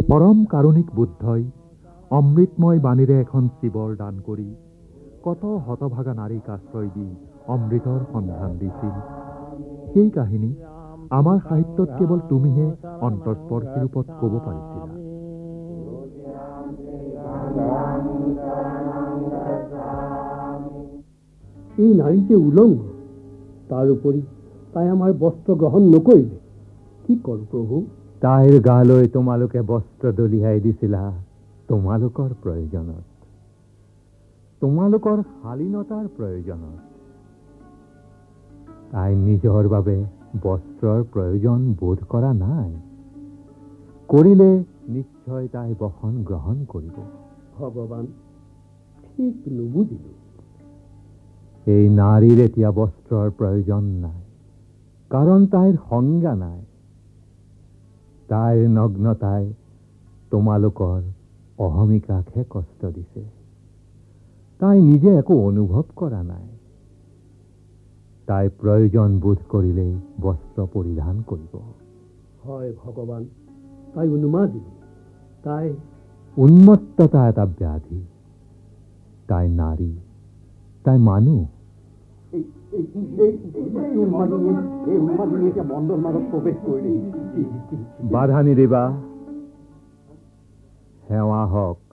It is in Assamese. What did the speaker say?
পৰম কাৰুণিক বুদ্ধই অমৃতময় বাণীৰে এখন শিৱৰ দান কৰি কত হতভাগা নাৰীক আশ্ৰয় দি অমৃতৰ সন্ধান দিছিল। সেই কাহিনী আমাৰ সাহিত্যত কেৱল তুমিহে অন্তৰ্স্পৰ্শী ৰূপত ক'ব পাৰিছিলা। এই নারী যে উলঙ্গ, তার উপরি তাই আমার বস্ত্র গ্রহণ নকৰিলে। কি কৰো প্ৰভু? তাইৰ গালৈ তোমালোকে বস্ত্ৰ দলিয়াই দিছিলা তোমালোকৰ প্ৰয়োজনত, তোমালোকৰ শালীনতাৰ প্ৰয়োজনত। তাই নিজৰ বাবে বস্ত্ৰৰ প্ৰয়োজন বোধ কৰা নাই। কৰিলে নিশ্চয় তাই বসন গ্ৰহণ কৰিব। ভগৱান, ঠিক নুবুজিলো। এই নাৰীৰ এতিয়া বস্ত্ৰৰ প্ৰয়োজন নাই, কাৰণ তাইৰ সংজ্ঞা নাই। তাইৰ নগ্নতাই তোমালোকৰ অহমিকাকহে কষ্ট দিছে। তাই নিজে একো অনুভৱ কৰা নাই। তাই প্ৰয়োজন বোধ কৰিলেই বস্ত্ৰ পৰিধান কৰিব। হয় ভগৱান, তাই উন্মাদিনী। তাই উন্মত্ততা এটা ব্যাধি। তাই নাৰী, তাই মানুহ। বাধা নিদিবা। সেৱা হওক।